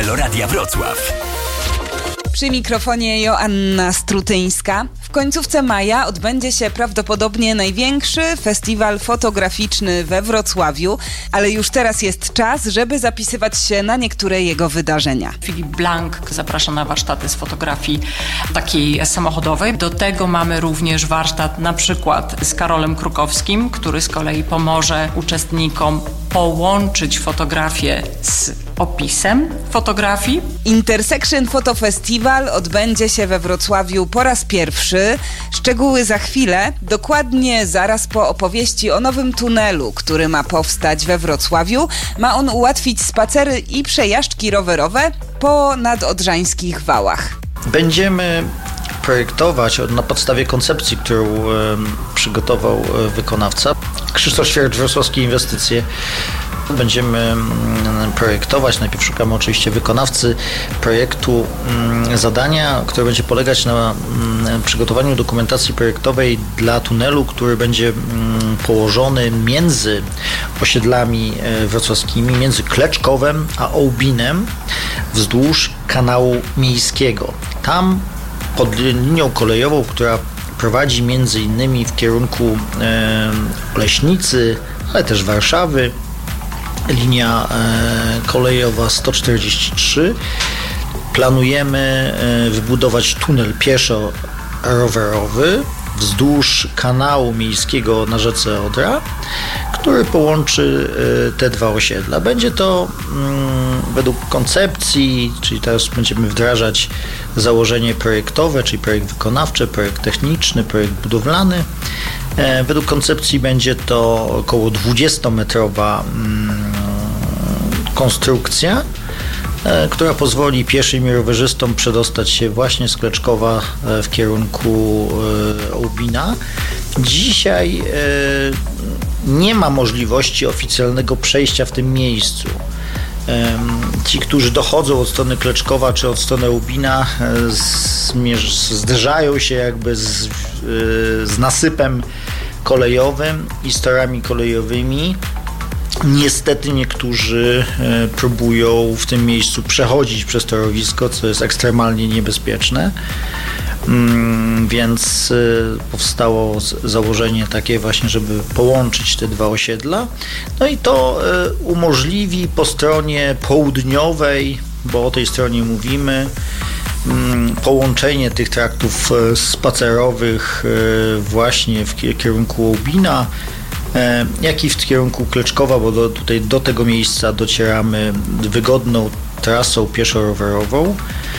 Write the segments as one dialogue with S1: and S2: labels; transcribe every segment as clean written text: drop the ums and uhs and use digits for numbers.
S1: Meloradia Wrocław.
S2: Przy mikrofonie Joanna Strutyńska. W końcówce maja odbędzie się prawdopodobnie największy festiwal fotograficzny we Wrocławiu, ale już teraz jest czas, żeby zapisywać się na niektóre jego wydarzenia.
S3: Filip Blank zaprasza na warsztaty z fotografii takiej samochodowej. Do tego mamy również warsztat na przykład z Karolem Krukowskim, który z kolei pomoże uczestnikom połączyć fotografię z opisem fotografii.
S2: Intersection Photo Festival odbędzie się we Wrocławiu po raz pierwszy. Szczegóły za chwilę, dokładnie zaraz po opowieści o nowym tunelu, który ma powstać we Wrocławiu. Ma on ułatwić spacery i przejażdżki rowerowe po nadodrzańskich wałach.
S4: Będziemy projektować na podstawie koncepcji, którą przygotował wykonawca. Krzysztof Świercz, Wrocławskie Inwestycje. Będziemy projektować, najpierw szukamy oczywiście wykonawcy projektu, zadania, które będzie polegać na przygotowaniu dokumentacji projektowej dla tunelu, który będzie położony między osiedlami wrocławskimi, między Kleczkowem a Ołbinem, wzdłuż kanału miejskiego. Tam pod linią kolejową, która prowadzi między innymi w kierunku Leśnicy, ale też Warszawy, linia kolejowa 143. Planujemy wybudować tunel pieszo-rowerowy wzdłuż kanału miejskiego na rzece Odra, który połączy te dwa osiedla. Będzie to według koncepcji, czyli teraz będziemy wdrażać założenie projektowe, czyli projekt wykonawczy, projekt techniczny, projekt budowlany. Według koncepcji będzie to około 20-metrowa konstrukcja, która pozwoli pieszym i rowerzystom przedostać się właśnie z Kleczkowa w kierunku Ołbina. Dzisiaj nie ma możliwości oficjalnego przejścia w tym miejscu. Ci, którzy dochodzą od strony Kleczkowa czy od strony Ołbina, zderzają się jakby z nasypem kolejowym i z torami kolejowymi. Niestety niektórzy próbują w tym miejscu przechodzić przez torowisko, co jest ekstremalnie niebezpieczne. Więc powstało założenie takie właśnie, żeby połączyć te dwa osiedla. No i to umożliwi po stronie południowej, bo o tej stronie mówimy, połączenie tych traktów spacerowych właśnie w kierunku Ołbina, jak i w kierunku Kleczkowa, bo tutaj do tego miejsca docieramy wygodną trasą pieszo-rowerową.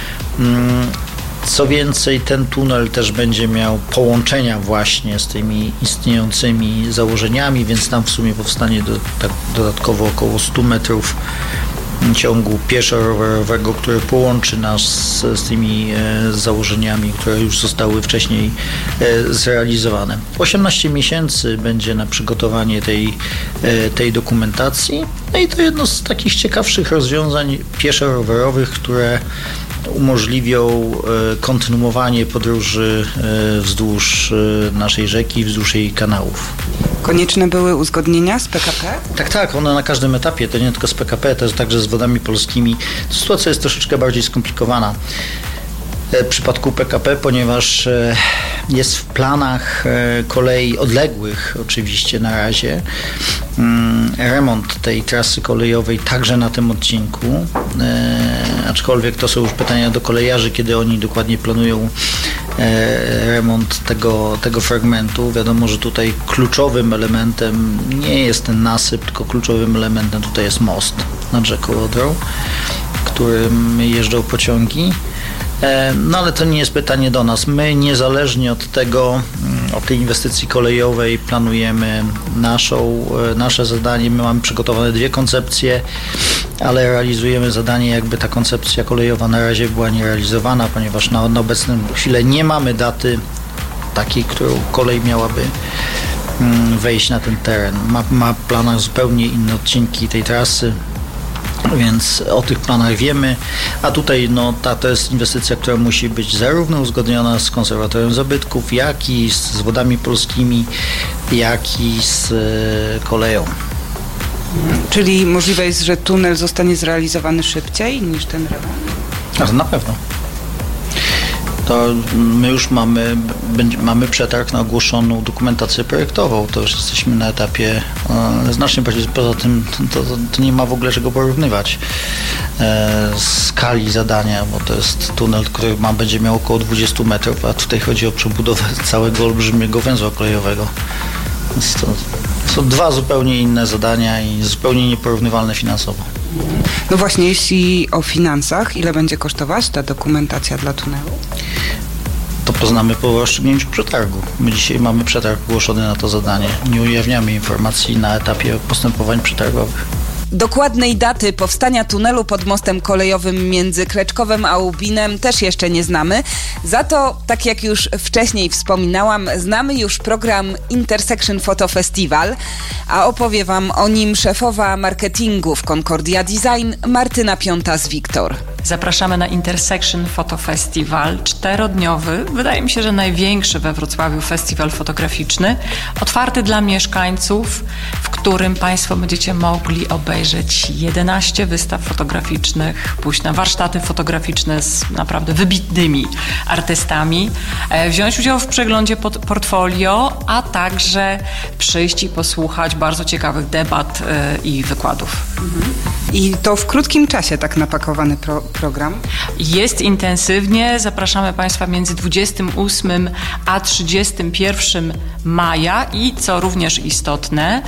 S4: Co więcej, ten tunel też będzie miał połączenia właśnie z tymi istniejącymi założeniami, więc tam w sumie powstanie dodatkowo około 100 metrów ciągu pieszo-rowerowego, który połączy nas z tymi założeniami, które już zostały wcześniej zrealizowane. 18 miesięcy będzie na przygotowanie tej dokumentacji. No i to jedno z takich ciekawszych rozwiązań pieszo-rowerowych, które umożliwią kontynuowanie podróży wzdłuż naszej rzeki, wzdłuż jej kanałów.
S2: Konieczne były uzgodnienia z PKP?
S4: Tak, one na każdym etapie, to nie tylko z PKP, to także z Wodami Polskimi. Sytuacja jest troszeczkę bardziej skomplikowana w przypadku PKP, ponieważ jest w planach kolei odległych oczywiście na razie remont tej trasy kolejowej także na tym odcinku, aczkolwiek to są już pytania do kolejarzy, kiedy oni dokładnie planują remont tego fragmentu. Wiadomo, że tutaj kluczowym elementem nie jest ten nasyp, tylko kluczowym elementem tutaj jest most nad rzeką Odrą, którym jeżdżą pociągi. No ale to nie jest pytanie do nas. My niezależnie od tego, od tej inwestycji kolejowej planujemy nasze zadanie. My mamy przygotowane dwie koncepcje, ale realizujemy zadanie, jakby ta koncepcja kolejowa na razie była nierealizowana, ponieważ na obecną chwilę nie mamy daty takiej, którą kolej miałaby wejść na ten teren. Ma w planach zupełnie inne odcinki tej trasy, więc o tych planach wiemy, a tutaj to jest inwestycja, która musi być zarówno uzgodniona z konserwatorem zabytków, jak i z Wodami Polskimi, jak i z koleją.
S2: Czyli możliwe jest, że tunel zostanie zrealizowany szybciej niż ten remont?
S4: Na pewno. To my już mamy przetarg na ogłoszoną dokumentację projektową. To już jesteśmy na etapie znacznie bardziej, poza tym to nie ma w ogóle czego porównywać skali zadania, bo to jest tunel, który będzie miał około 20 metrów, a tutaj chodzi o przebudowę całego olbrzymiego węzła kolejowego. Więc to są dwa zupełnie inne zadania i zupełnie nieporównywalne finansowo.
S2: No właśnie, jeśli o finansach, ile będzie kosztować ta dokumentacja dla tunelu?
S4: To poznamy po rozstrzygnięciu przetargu. My dzisiaj mamy przetarg ogłoszony na to zadanie. Nie ujawniamy informacji na etapie postępowań przetargowych.
S2: Dokładnej daty powstania tunelu pod mostem kolejowym między Kleczkowem a Łubinem też jeszcze nie znamy. Za to, tak jak już wcześniej wspominałam, znamy już program Intersection Photo Festival, a opowie Wam o nim szefowa marketingu w Concordia Design Martyna Piąta-Wiktor.
S3: Zapraszamy na Intersection Photo Festival, 4-dniowy, wydaje mi się, że największy we Wrocławiu festiwal fotograficzny, otwarty dla mieszkańców, w którym Państwo będziecie mogli obejrzeć 11 wystaw fotograficznych, pójść na warsztaty fotograficzne z naprawdę wybitnymi artystami, wziąć udział w przeglądzie portfolio, a także przyjść i posłuchać bardzo ciekawych debat i wykładów.
S2: I to w krótkim czasie tak napakowany program? Jest
S3: intensywnie. Zapraszamy Państwa między 28 a 31 maja i co również istotne,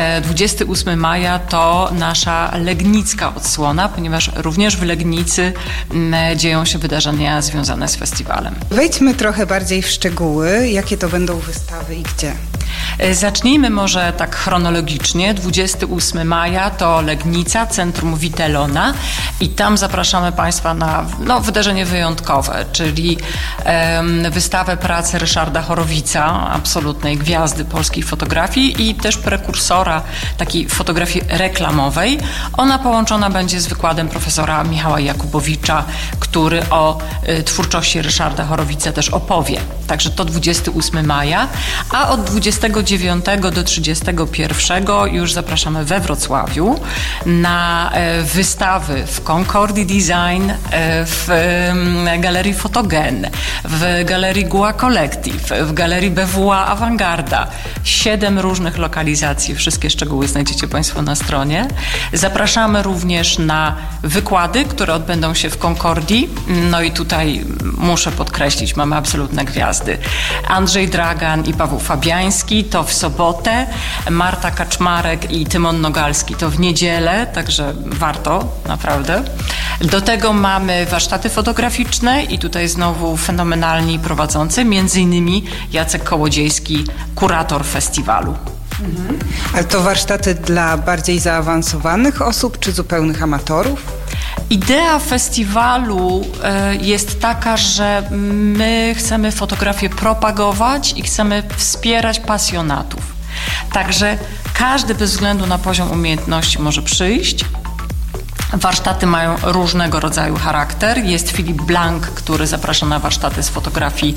S3: 28 maja to nasza legnicka odsłona, ponieważ również w Legnicy dzieją się wydarzenia związane z festiwalem.
S2: Wejdźmy trochę bardziej w szczegóły. Jakie to będą wystawy i gdzie?
S3: Zacznijmy może tak chronologicznie. 28 maja to Legnica, Centrum Witelona i tam zapraszamy Państwa na wydarzenie wyjątkowe, czyli wystawę prac Ryszarda Chorowica, absolutnej gwiazdy polskiej fotografii i też prekursora takiej fotografii reklamowej. Ona połączona będzie z wykładem profesora Michała Jakubowicza, który o twórczości Ryszarda Chorowica też opowie. Także to 28 maja, a od 29 do 31 już zapraszamy we Wrocławiu na wystawy w Concordii Design, w Galerii Fotogen, w Galerii Gua Collective, w Galerii BWA Awangarda. 7 różnych lokalizacji, wszystkie szczegóły znajdziecie Państwo na stronie. Zapraszamy również na wykłady, które odbędą się w Concordii. No i tutaj muszę podkreślić, mamy absolutne gwiazdy. Andrzej Dragan i Paweł Fabiański to w sobotę, Marta Kaczmarek i Tymon Nogalski to w niedzielę, także warto, naprawdę. Do tego mamy warsztaty fotograficzne i tutaj znowu fenomenalni prowadzący, między innymi Jacek Kołodziejski, kurator festiwalu.
S2: Ale to warsztaty dla bardziej zaawansowanych osób czy zupełnych amatorów?
S3: Idea festiwalu jest taka, że my chcemy fotografię propagować i chcemy wspierać pasjonatów. Także każdy bez względu na poziom umiejętności może przyjść. Warsztaty mają różnego rodzaju charakter. Jest Filip Blank, który zaprasza na warsztaty z fotografii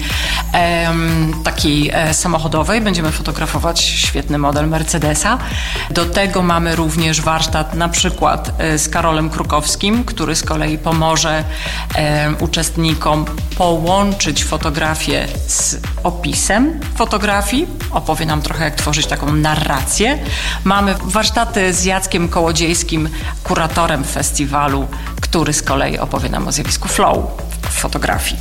S3: takiej samochodowej. Będziemy fotografować świetny model Mercedesa. Do tego mamy również warsztat na przykład z Karolem Krukowskim, który z kolei pomoże uczestnikom połączyć fotografię z opisem fotografii. Opowie nam trochę, jak tworzyć taką narrację. Mamy warsztaty z Jackiem Kołodziejskim, kuratorem festiwalu, który z kolei opowie nam o zjawisku flow w fotografii.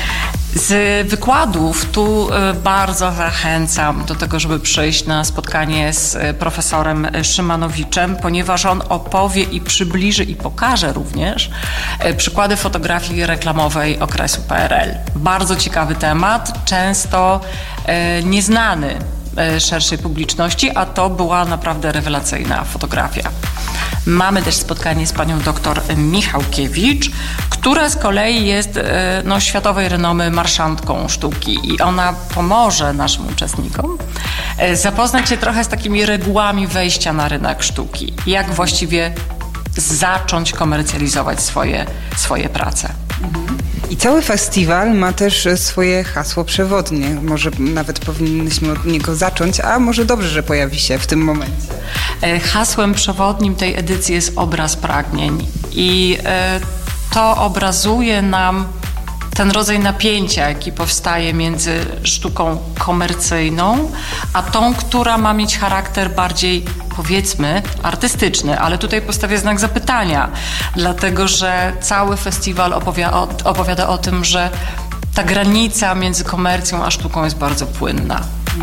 S3: Z wykładów tu bardzo zachęcam do tego, żeby przyjść na spotkanie z profesorem Szymanowiczem, ponieważ on opowie i przybliży i pokaże również przykłady fotografii reklamowej okresu PRL. Bardzo ciekawy temat, często nieznany szerszej publiczności, a to była naprawdę rewelacyjna fotografia. Mamy też spotkanie z panią dr Michałkiewicz, która z kolei jest światowej renomy marszantką sztuki i ona pomoże naszym uczestnikom zapoznać się trochę z takimi regułami wejścia na rynek sztuki. Jak właściwie zacząć komercjalizować swoje prace.
S2: I cały festiwal ma też swoje hasło przewodnie. Może nawet powinniśmy od niego zacząć, a może dobrze, że pojawi się w tym momencie.
S3: Hasłem przewodnim tej edycji jest obraz pragnień i to obrazuje nam ten rodzaj napięcia, jaki powstaje między sztuką komercyjną, a tą, która ma mieć charakter bardziej, powiedzmy, artystyczny. Ale tutaj postawię znak zapytania, dlatego że cały festiwal opowiada o tym, że ta granica między komercją a sztuką jest bardzo płynna.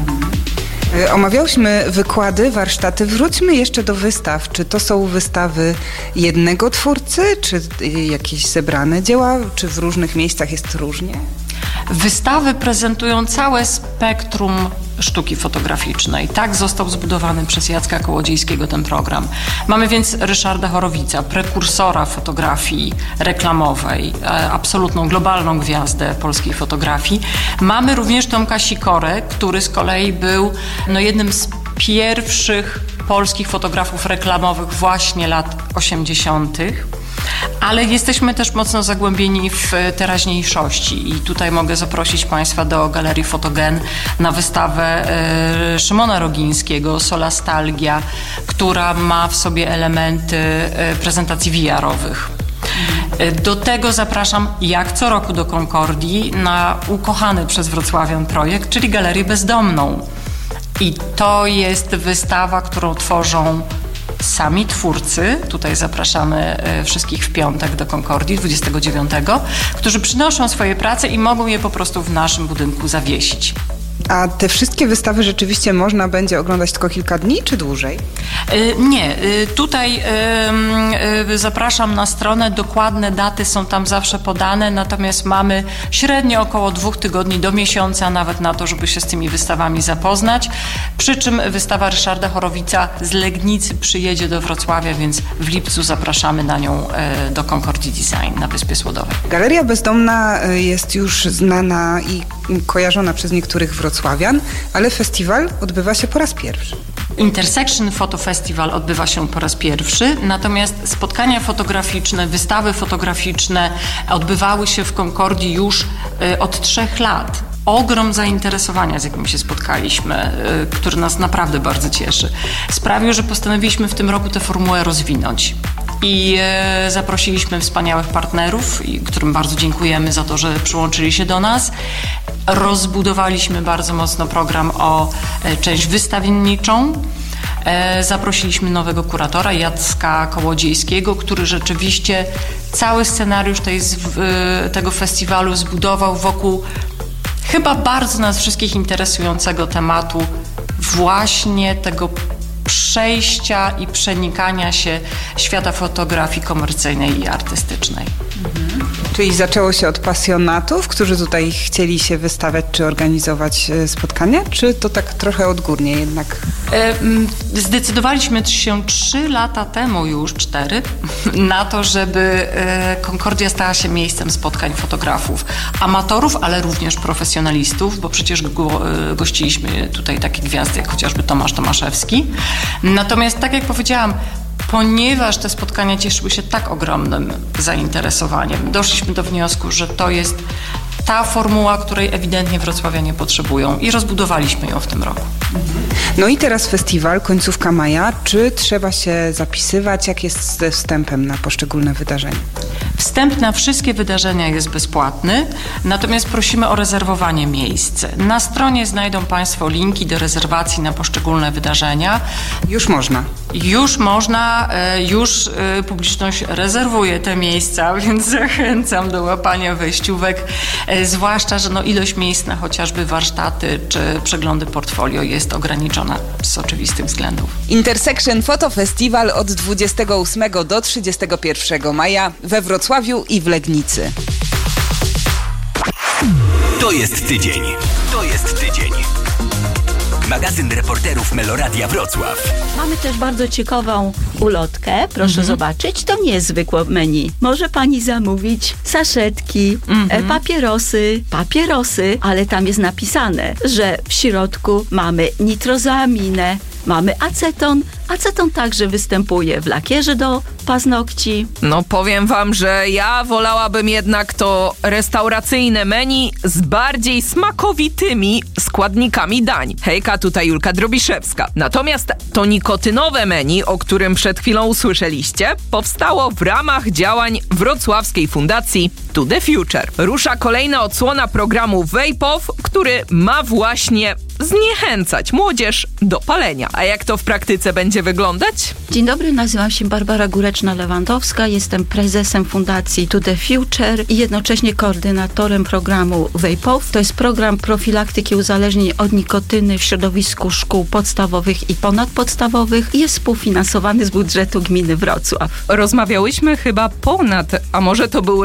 S2: Omawiałyśmy wykłady, warsztaty. Wróćmy jeszcze do wystaw. Czy to są wystawy jednego twórcy, czy jakieś zebrane dzieła, czy w różnych miejscach jest różnie?
S3: Wystawy prezentują całe spektrum sztuki fotograficznej. Tak został zbudowany przez Jacka Kołodziejskiego ten program. Mamy więc Ryszarda Chorowica, prekursora fotografii reklamowej, absolutną globalną gwiazdę polskiej fotografii. Mamy również Tomka Sikorę, który z kolei był jednym z pierwszych polskich fotografów reklamowych właśnie lat 80. Ale jesteśmy też mocno zagłębieni w teraźniejszości i tutaj mogę zaprosić Państwa do Galerii Fotogen na wystawę Szymona Rogińskiego, Solastalgia, która ma w sobie elementy prezentacji VR-owych. Do tego zapraszam jak co roku do Concordii na ukochany przez wrocławian projekt, czyli Galerię Bezdomną. I to jest wystawa, którą tworzą sami twórcy, tutaj zapraszamy wszystkich w piątek do Concordii 29, którzy przynoszą swoje prace i mogą je po prostu w naszym budynku zawiesić.
S2: A te wszystkie wystawy rzeczywiście można będzie oglądać tylko kilka dni, czy dłużej?
S3: Nie. Tutaj zapraszam na stronę. Dokładne daty są tam zawsze podane, natomiast mamy średnio około 2 tygodni do miesiąca nawet na to, żeby się z tymi wystawami zapoznać. Przy czym wystawa Ryszarda Chorowica z Legnicy przyjedzie do Wrocławia, więc w lipcu zapraszamy na nią do Concordii Design na Wyspie Słodowej.
S2: Galeria Bezdomna jest już znana i kojarzona przez niektórych wrocławian, ale festiwal odbywa się po raz pierwszy.
S3: Intersection Photo Festival odbywa się po raz pierwszy, natomiast spotkania fotograficzne, wystawy fotograficzne odbywały się w Concordii już od 3 lat. Ogrom zainteresowania, z jakim się spotkaliśmy, który nas naprawdę bardzo cieszy, sprawił, że postanowiliśmy w tym roku tę formułę rozwinąć. I zaprosiliśmy wspaniałych partnerów, którym bardzo dziękujemy za to, że przyłączyli się do nas. Rozbudowaliśmy bardzo mocno program o część wystawienniczą. Zaprosiliśmy nowego kuratora, Jacka Kołodziejskiego, który rzeczywiście cały scenariusz tego festiwalu zbudował wokół chyba bardzo nas wszystkich interesującego tematu właśnie tego przejścia i przenikania się świata fotografii komercyjnej i artystycznej.
S2: Czyli zaczęło się od pasjonatów, którzy tutaj chcieli się wystawiać czy organizować spotkania, czy to tak trochę odgórnie jednak?
S3: Zdecydowaliśmy się 3 lata temu, już 4, na to, żeby Concordia stała się miejscem spotkań fotografów, amatorów, ale również profesjonalistów, bo przecież gościliśmy tutaj takie gwiazdy jak chociażby Tomasz Tomaszewski. Natomiast tak jak powiedziałam, ponieważ te spotkania cieszyły się tak ogromnym zainteresowaniem, doszliśmy do wniosku, że to jest ta formuła, której ewidentnie wrocławianie potrzebują i rozbudowaliśmy ją w tym roku.
S2: No i teraz festiwal, końcówka maja. Czy trzeba się zapisywać? Jak jest ze wstępem na poszczególne wydarzenia?
S3: Wstęp na wszystkie wydarzenia jest bezpłatny, natomiast prosimy o rezerwowanie miejsc. Na stronie znajdą Państwo linki do rezerwacji na poszczególne wydarzenia.
S2: Już można.
S3: Już można, już publiczność rezerwuje te miejsca, więc zachęcam do łapania wejściówek, zwłaszcza, że ilość miejsc na chociażby warsztaty czy przeglądy portfolio jest ograniczona z oczywistych względów.
S2: Intersection Photo Festival od 28 do 31 maja we Wrocławiu i w Legnicy.
S1: To jest tydzień. To jest tydzień. Magazyn reporterów Meloradia Wrocław.
S5: Mamy też bardzo ciekawą ulotkę. Proszę zobaczyć. To nie jest zwykłe menu. Może pani zamówić saszetki, papierosy, ale tam jest napisane, że w środku mamy nitrozaminę, mamy aceton. Aceton także występuje w lakierze do paznokci.
S6: No powiem wam, że ja wolałabym jednak to restauracyjne menu z bardziej smakowitymi składnikami dań. Hejka, tutaj Julka Drobiszewska. Natomiast to nikotynowe menu, o którym przed chwilą usłyszeliście, powstało w ramach działań wrocławskiej fundacji To The Future. Rusza kolejna odsłona programu Vape Off, który ma właśnie zniechęcać młodzież do palenia. A jak to w praktyce będzie wyglądać?
S5: Dzień dobry, nazywam się Barbara Góreczna-Lewandowska, jestem prezesem fundacji To The Future i jednocześnie koordynatorem programu Vape Off. To jest program profilaktyki uzależnień od nikotyny w środowisku szkół podstawowych i ponadpodstawowych i jest współfinansowany z budżetu gminy Wrocław.
S6: Rozmawiałyśmy chyba a może to był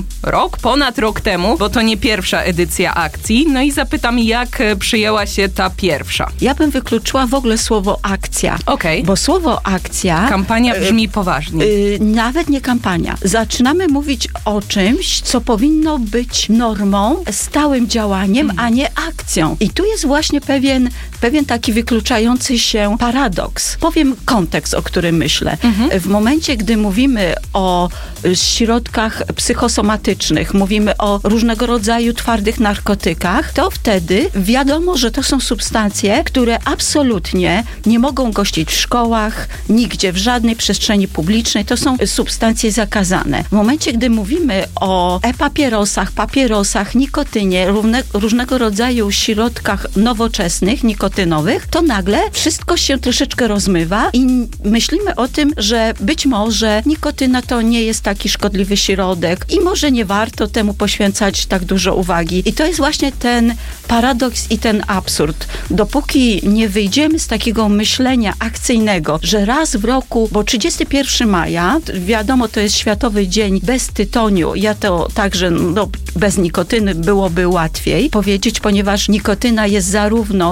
S6: ponad rok temu, bo to nie pierwsza edycja akcji. No i zapytam, jak przyjęła się ta pierwsza?
S5: Ja bym wykluczyła w ogóle słowo akcja.
S6: Okej.
S5: Bo słowo akcja...
S6: Kampania brzmi poważnie.
S5: Nawet nie kampania. Zaczynamy mówić o czymś, co powinno być normą, stałym działaniem, a nie akcją. I tu jest właśnie pewien taki wykluczający się paradoks. Powiem kontekst, o którym myślę. W momencie, gdy mówimy o środkach psychosomatycznych, mówimy o różnego rodzaju twardych narkotykach, to wtedy wiadomo, że to są substancje, które absolutnie nie mogą gościć w szkołach, nigdzie, w żadnej przestrzeni publicznej. To są substancje zakazane. W momencie, gdy mówimy o papierosach, nikotynie, różnego rodzaju środkach nowoczesnych, nikotynowych, to nagle wszystko się troszeczkę rozmywa i myślimy o tym, że być może nikotyna to nie jest taki szkodliwy środek i może nie warto temu poświęcać tak dużo uwagi. I to jest właśnie ten paradoks i ten absurd. Dopóki nie wyjdziemy z takiego myślenia akcyjnego, że raz w roku, bo 31 maja, wiadomo, to jest Światowy Dzień bez tytoniu, ja to także bez nikotyny byłoby łatwiej powiedzieć, ponieważ nikotyna jest zarówno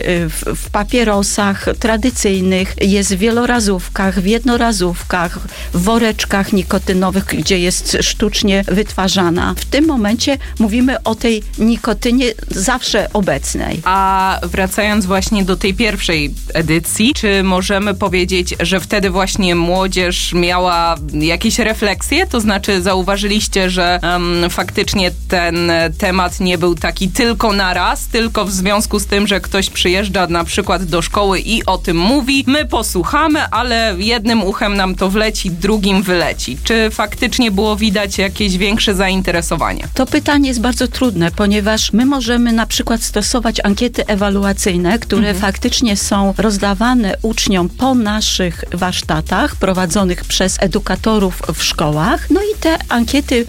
S5: w papierosach tradycyjnych, jest w wielorazówkach, w jednorazówkach, w woreczkach nikotynowych, gdzie jest sztucznie wytwarzana. W tym momencie mówimy o tej nikotynie zawsze obecnej.
S6: A wracając właśnie do tej pierwszej edycji, czy możemy powiedzieć, że wtedy właśnie młodzież miała jakieś refleksje? To znaczy zauważyliście, że faktycznie ten temat nie był taki tylko na raz, tylko w związku z tym, że ktoś przyjeżdża na przykład do szkoły i o tym mówi, my posłuchamy, ale jednym uchem nam to wleci, drugim wyleci. Czy faktycznie było widać jakieś większe zainteresowanie?
S5: To pytanie jest bardzo trudne, ponieważ my możemy na przykład stosować ankiety ewaluacyjne, które faktycznie są rozdawane uczniom po naszych warsztatach prowadzonych przez edukatorów w szkołach. No i te ankiety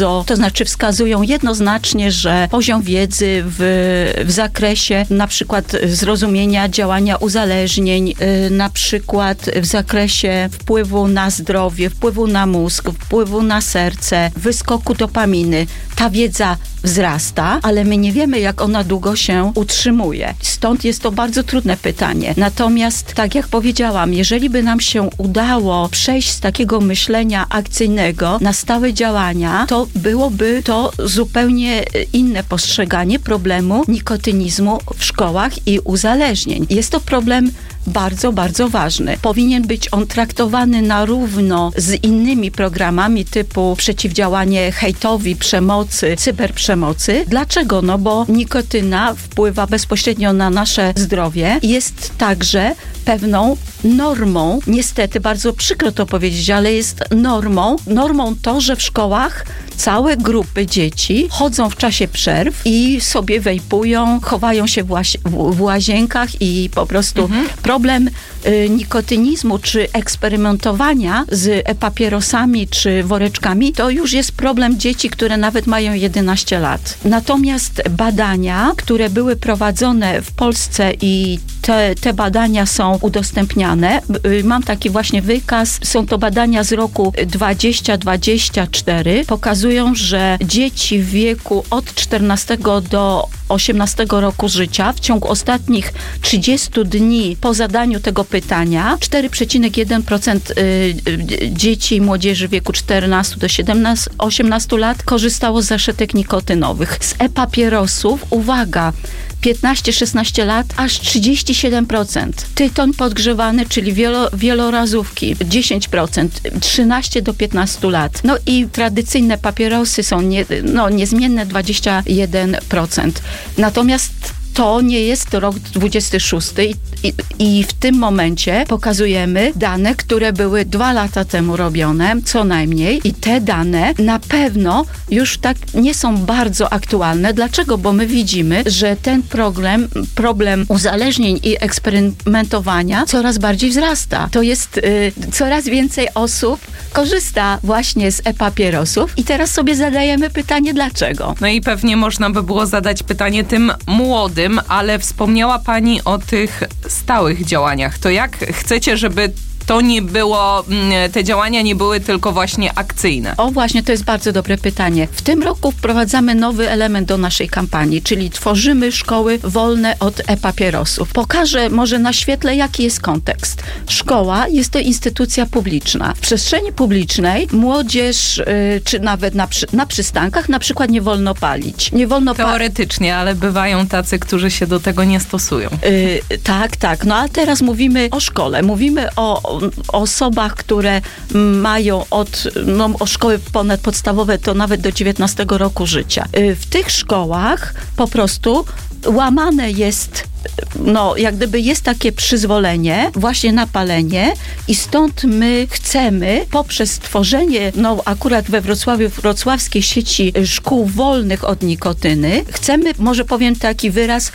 S5: wskazują jednoznacznie, że poziom wiedzy w zakresie na przykład zrozumienia działania uzależnień, na przykład w zakresie wpływu na zdrowie, wpływu na mózg, wpływu na serce, wyskoku dopaminy. Ta wiedza wzrasta, ale my nie wiemy, jak ona długo się utrzymuje. Stąd jest to bardzo trudne pytanie. Natomiast, tak jak powiedziałam, jeżeli by nam się udało przejść z takiego myślenia akcyjnego na stałe działania, to byłoby to zupełnie inne postrzeganie problemu nikotynizmu w szkołach i uzależnień. Jest to problem bardzo, bardzo ważny. Powinien być on traktowany na równo z innymi programami typu przeciwdziałanie hejtowi, przemocy, cyberprzemocy. Dlaczego? No bo nikotyna wpływa bezpośrednio na nasze zdrowie i jest także pewną normą, niestety bardzo przykro to powiedzieć, ale jest normą to, że w szkołach całe grupy dzieci chodzą w czasie przerw i sobie wejpują, chowają się w łazienkach i po prostu problem nikotynizmu czy eksperymentowania z papierosami czy woreczkami to już jest problem dzieci, które nawet mają 11 lat. Natomiast badania, które były prowadzone w Polsce i te badania są udostępniane. Mam taki właśnie wykaz. Są to badania z roku 2024. Pokazują, że dzieci w wieku od 14 do 18 roku życia w ciągu ostatnich 30 dni po zadaniu tego pytania 4,1% dzieci i młodzieży w wieku 14 do 18 lat korzystało z zaszetek nikotynowych. Z e-papierosów, uwaga, 15-16 lat aż 37%. Tytoń podgrzewany, czyli wielorazówki 10%, 13 do 15 lat. No i tradycyjne papierosy są niezmienne 21%. Natomiast to nie jest rok 26 i w tym momencie pokazujemy dane, które były 2 lata temu robione, co najmniej, i te dane na pewno już tak nie są bardzo aktualne. Dlaczego? Bo my widzimy, że ten problem uzależnień i eksperymentowania coraz bardziej wzrasta. To jest coraz więcej osób korzysta właśnie z e-papierosów i teraz sobie zadajemy pytanie, dlaczego?
S6: No i pewnie można by było zadać pytanie tym młodym, ale wspomniała Pani o tych stałych działaniach. To jak chcecie, żeby to nie było, te działania nie były tylko właśnie akcyjne?
S5: O właśnie, to jest bardzo dobre pytanie. W tym roku wprowadzamy nowy element do naszej kampanii, czyli tworzymy szkoły wolne od e-papierosów. Pokażę może na świetle, jaki jest kontekst. Szkoła jest to instytucja publiczna. W przestrzeni publicznej młodzież, czy nawet na przystankach na przykład nie wolno palić. Nie wolno
S6: teoretycznie, ale bywają tacy, którzy się do tego nie stosują.
S5: Tak. No a teraz mówimy o szkole. Mówimy o osobach, które mają o szkoły ponadpodstawowe to nawet do 19 roku życia. W tych szkołach po prostu łamane jest, jak gdyby jest takie przyzwolenie właśnie na palenie i stąd my chcemy poprzez tworzenie, akurat we Wrocławiu, wrocławskiej sieci szkół wolnych od nikotyny, chcemy, może powiem taki wyraz,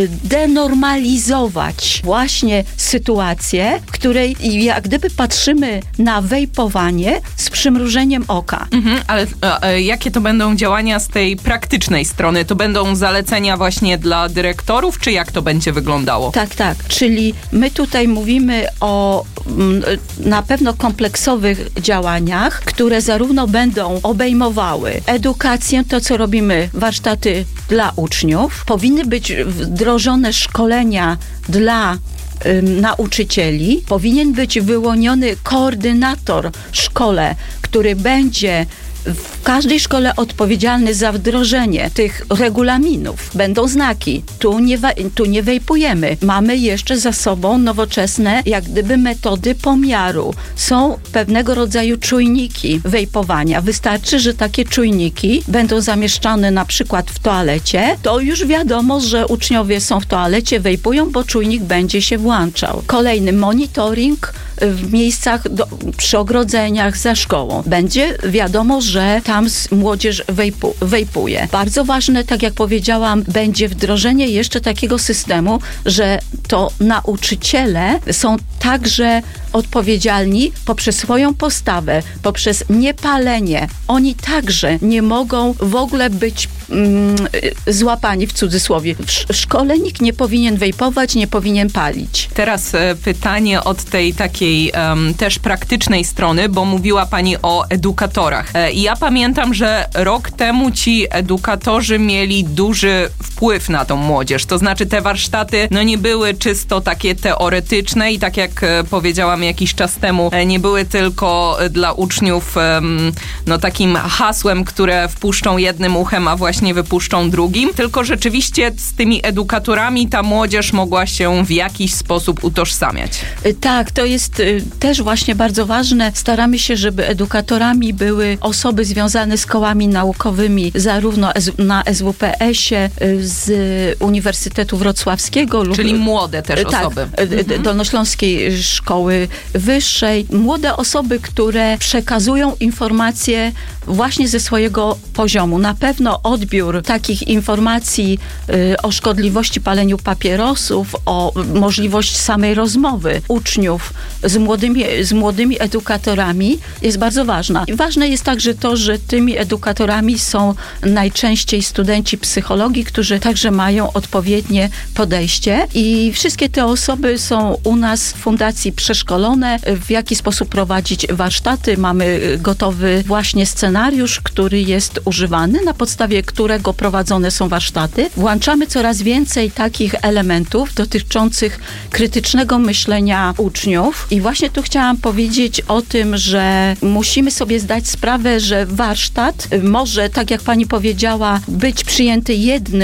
S5: denormalizować właśnie sytuację, w której jak gdyby patrzymy na wejpowanie z przymrużeniem oka.
S6: Ale jakie to będą działania z tej praktycznej strony? To będą zalecenia właśnie dla dyrektorów, czy jak to będzie wyglądało?
S5: Tak. Czyli my tutaj mówimy o na pewno kompleksowych działaniach, które zarówno będą obejmowały edukację, to co robimy, warsztaty dla uczniów, powinny być wdrożone szkolenia dla nauczycieli, powinien być wyłoniony koordynator w szkole, który będzie w każdej szkole odpowiedzialny za wdrożenie tych regulaminów. Będą znaki. Tu nie wejpujemy. Mamy jeszcze za sobą nowoczesne, jak gdyby metody pomiaru. Są pewnego rodzaju czujniki wejpowania. Wystarczy, że takie czujniki będą zamieszczane na przykład w toalecie, to już wiadomo, że uczniowie są w toalecie, wejpują, bo czujnik będzie się włączał. Kolejny monitoring w miejscach, przy ogrodzeniach, za szkołą. Będzie wiadomo, że tam młodzież wejpuje. Bardzo ważne, tak jak powiedziałam, będzie wdrożenie jeszcze takiego systemu, że to nauczyciele są także odpowiedzialni poprzez swoją postawę, poprzez niepalenie. Oni także nie mogą w ogóle być złapani, w cudzysłowie. W szkole nikt nie powinien wejpować, nie powinien palić.
S6: Teraz pytanie od tej takiej też praktycznej strony, bo mówiła Pani o edukatorach. I ja pamiętam, że rok temu ci edukatorzy mieli duży wpływ na tą młodzież. To znaczy te warsztaty nie były czysto takie teoretyczne i tak jak powiedziałam jakiś czas temu, nie były tylko dla uczniów takim hasłem, które wpuszczą jednym uchem, a właśnie wypuszczą drugim, tylko rzeczywiście z tymi edukatorami ta młodzież mogła się w jakiś sposób utożsamiać.
S5: Tak, to jest też właśnie bardzo ważne. Staramy się, żeby edukatorami były osoby związane z kołami naukowymi, zarówno na SWPS-ie, z Uniwersytetu Wrocławskiego.
S6: Czyli młode też osoby.
S5: Dolnośląskiej Szkoły Wyższej. Młode osoby, które przekazują informacje właśnie ze swojego poziomu. Na pewno odbiór takich informacji o szkodliwości paleniu papierosów, o możliwość samej rozmowy uczniów z młodymi edukatorami jest bardzo ważna. I ważne jest także to, że tymi edukatorami są najczęściej studenci psychologii, którzy także mają odpowiednie podejście i wszystkie te osoby są u nas w fundacji przeszkolone, w jaki sposób prowadzić warsztaty. Mamy gotowy właśnie scenariusz, który jest używany, na podstawie którego prowadzone są warsztaty. Włączamy coraz więcej takich elementów dotyczących krytycznego myślenia uczniów i właśnie tu chciałam powiedzieć o tym, że musimy sobie zdać sprawę, że warsztat może, tak jak pani powiedziała, być przyjęty jednym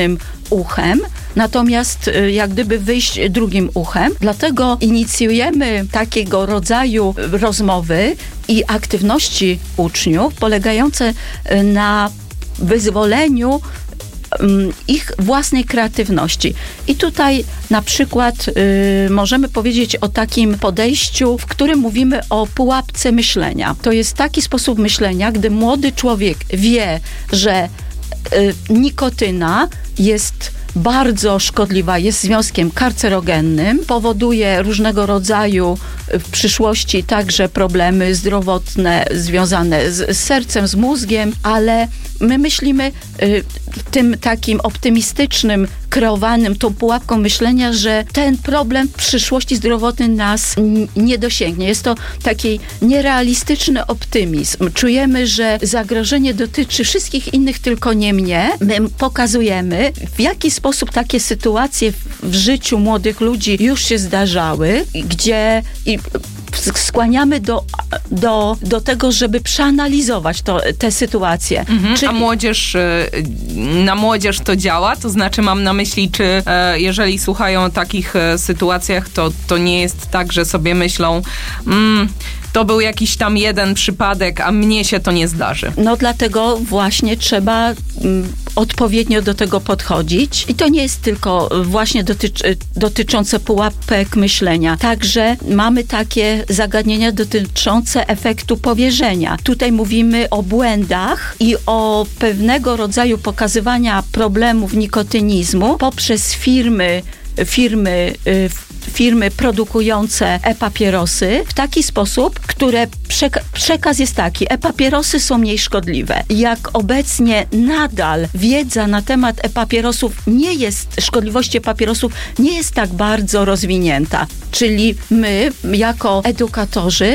S5: uchem, natomiast jak gdyby wyjść drugim uchem. Dlatego inicjujemy takiego rodzaju rozmowy i aktywności uczniów polegające na wyzwoleniu ich własnej kreatywności. I tutaj na przykład możemy powiedzieć o takim podejściu, w którym mówimy o pułapce myślenia. To jest taki sposób myślenia, gdy młody człowiek wie, że nikotyna jest bardzo szkodliwa, jest związkiem karcerogennym, powoduje różnego rodzaju w przyszłości także problemy zdrowotne związane z sercem, z mózgiem, ale my myślimy tym takim optymistycznym, kreowanym tą pułapką myślenia, że ten problem w przyszłości zdrowotny nas nie dosięgnie. Jest to taki nierealistyczny optymizm. Czujemy, że zagrożenie dotyczy wszystkich innych, tylko nie mnie. My pokazujemy, w jaki sposób takie sytuacje w życiu młodych ludzi już się zdarzały, gdzie skłaniamy do tego, żeby przeanalizować te sytuacje.
S6: Czyli... A na młodzież to działa? To znaczy mam na myśli, czy jeżeli słuchają o takich sytuacjach, to nie jest tak, że sobie myślą to był jakiś tam jeden przypadek, a mnie się to nie zdarzy.
S5: No dlatego właśnie trzeba odpowiednio do tego podchodzić. I to nie jest tylko właśnie dotyczące pułapek myślenia. Także mamy takie zagadnienia dotyczące efektu powierzenia. Tutaj mówimy o błędach i o pewnego rodzaju pokazywania problemów nikotynizmu poprzez firmy produkujące e-papierosy w taki sposób, które przekaz jest taki: e-papierosy są mniej szkodliwe. Jak obecnie nadal wiedza na temat e-papierosów szkodliwości e-papierosów nie jest tak bardzo rozwinięta. Czyli my, jako edukatorzy,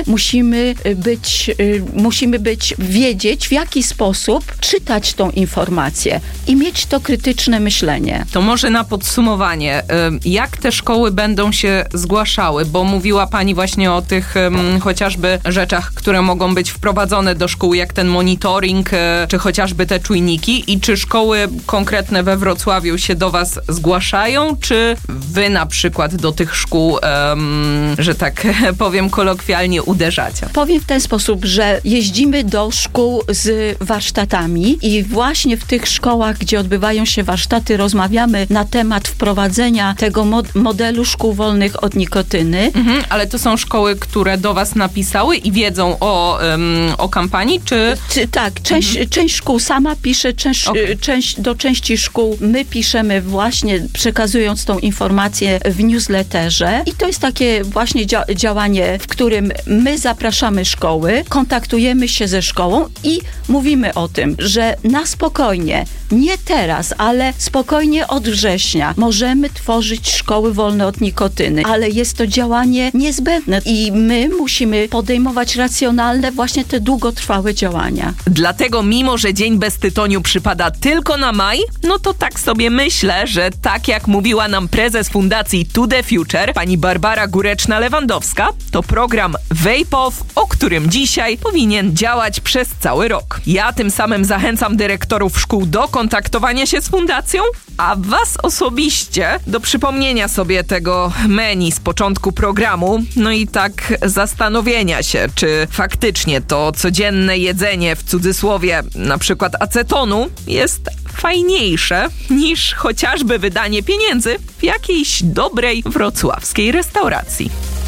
S5: musimy wiedzieć, w jaki sposób czytać tą informację i mieć to krytyczne myślenie.
S6: To może na podsumowanie, jak te szkoły będą się zgłaszały, bo mówiła pani właśnie o tych chociażby rzeczach, które mogą być wprowadzone do szkół, jak ten monitoring, czy chociażby te czujniki, i czy szkoły konkretne we Wrocławiu się do was zgłaszają, czy wy na przykład do tych szkół, że tak powiem kolokwialnie, uderzacie?
S5: Powiem w ten sposób, że jeździmy do szkół z warsztatami i właśnie w tych szkołach, gdzie odbywają się warsztaty, rozmawiamy na temat wprowadzenia tego modelu szkół wolnych od nikotyny.
S6: Ale to są szkoły, które do was napisały i wiedzą o kampanii, czy...
S5: Tak, część szkół sama pisze, do części szkół my piszemy właśnie, przekazując tą informację w newsletterze, i to jest takie właśnie działanie, w którym my zapraszamy szkoły, kontaktujemy się ze szkołą i mówimy o tym, że na spokojnie, nie teraz, ale spokojnie od września możemy tworzyć szkoły wolne od nikotyny, ale jest to działanie niezbędne i my musimy podejmować racjonalne, właśnie te długotrwałe działania.
S6: Dlatego, mimo że Dzień bez tytoniu przypada tylko na maj, no to tak sobie myślę, że tak jak mówiła nam prezes Fundacji To The Future, pani Barbara Góreczna-Lewandowska, to program Vape Off, o którym dzisiaj, powinien działać przez cały rok. Ja tym samym zachęcam dyrektorów szkół do kontaktowania się z fundacją, a was osobiście do przypomnienia sobie tego menu z początku programu, no i tak zastanowienia się, czy faktycznie to codzienne jedzenie, w cudzysłowie na przykład acetonu, jest fajniejsze niż chociażby wydanie pieniędzy w jakiejś dobrej wrocławskiej restauracji.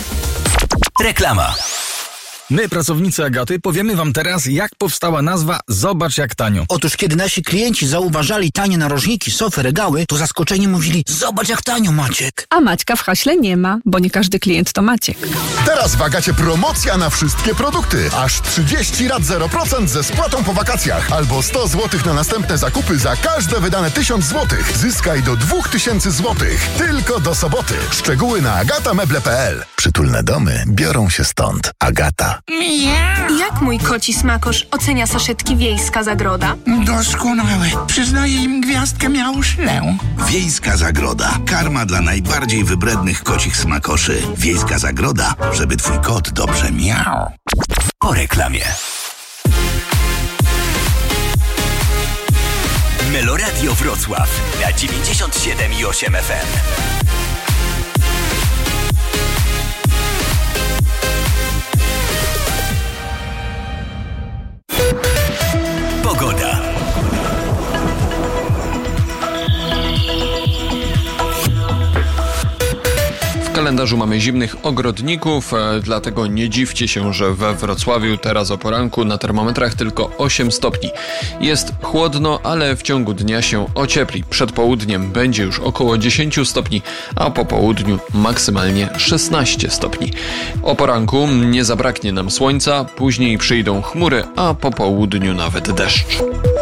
S1: Reklama.
S7: My, pracownicy Agaty, powiemy wam teraz, jak powstała nazwa Zobacz jak tanio.
S8: Otóż kiedy nasi klienci zauważali tanie narożniki, sofy, regały, to zaskoczeni mówili: zobacz jak tanio, Maciek.
S9: A Maćka w haśle nie ma, bo nie każdy klient to Maciek.
S10: Teraz w Agacie promocja na wszystkie produkty. Aż 30 rat 0% ze spłatą po wakacjach. Albo 100 zł na następne zakupy za każde wydane 1000 zł. Zyskaj do 2000 zł. Tylko do soboty. Szczegóły na agatameble.pl. Przytulne domy biorą się stąd. Agata.
S11: Jak mój koci smakosz ocenia saszetki Wiejska Zagroda?
S12: Doskonałe. Przyznaję im gwiazdkę miałuszlę.
S13: Wiejska Zagroda. Karma dla najbardziej wybrednych kocich smakoszy. Wiejska Zagroda, żeby twój kot dobrze miał.
S1: Po reklamie. Meloradio Wrocław na 97,8 FM. Pogoda.
S14: W kalendarzu mamy zimnych ogrodników, dlatego nie dziwcie się, że we Wrocławiu teraz o poranku na termometrach tylko 8 stopni. Jest chłodno, ale w ciągu dnia się ociepli. Przed południem będzie już około 10 stopni, a po południu maksymalnie 16 stopni. O poranku nie zabraknie nam słońca, później przyjdą chmury, a po południu nawet deszcz.